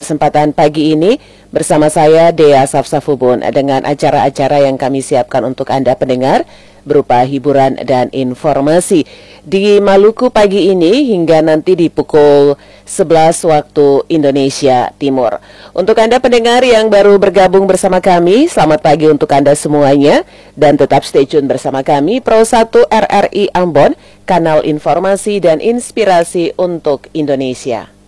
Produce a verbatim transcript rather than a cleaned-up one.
kesempatan pagi ini bersama saya Dea Safsafubun dengan acara-acara yang kami siapkan untuk Anda pendengar berupa hiburan dan informasi di Maluku pagi ini hingga nanti di pukul sebelas waktu Indonesia Timur. Untuk Anda pendengar yang baru bergabung bersama kami, selamat pagi untuk Anda semuanya dan tetap stay tune bersama kami Pro satu R R I Ambon, kanal informasi dan inspirasi untuk Indonesia.